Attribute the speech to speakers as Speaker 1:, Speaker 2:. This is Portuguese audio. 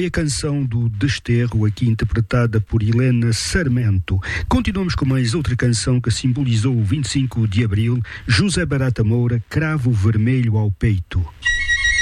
Speaker 1: Foi a canção do Desterro, aqui interpretada por Helena Sarmento. Continuamos com mais outra canção que simbolizou o 25 de Abril, José Barata Moura, Cravo Vermelho ao Peito.